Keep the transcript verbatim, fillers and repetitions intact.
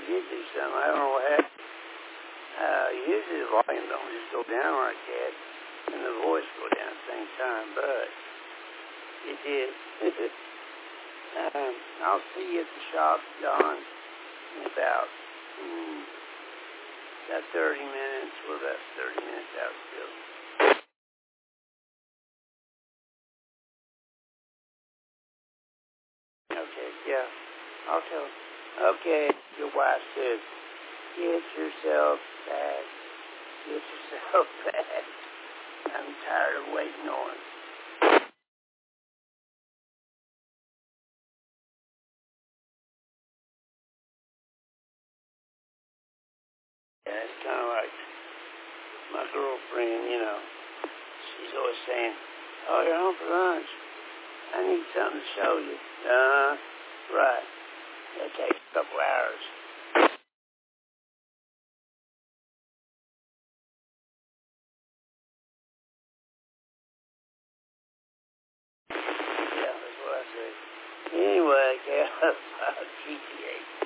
did do something. I don't know what happened. Uh, usually the volume don't just go down like that, and the voice go down at the same time, but it did. um, I'll see you at the shop, John, in about, mm, about thirty minutes. We're about thirty minutes out still. Okay, yeah. I'll tell her. Okay, your wife says, get yourself back. Get yourself back. I'm tired of waiting on it. Yeah, it's kind of like my girlfriend, you know. She's always saying, oh, you're home for lunch. I need something to show you. Uh, right. That takes a couple hours. Yeah, that's what I say. Anyway, yeah, G T A.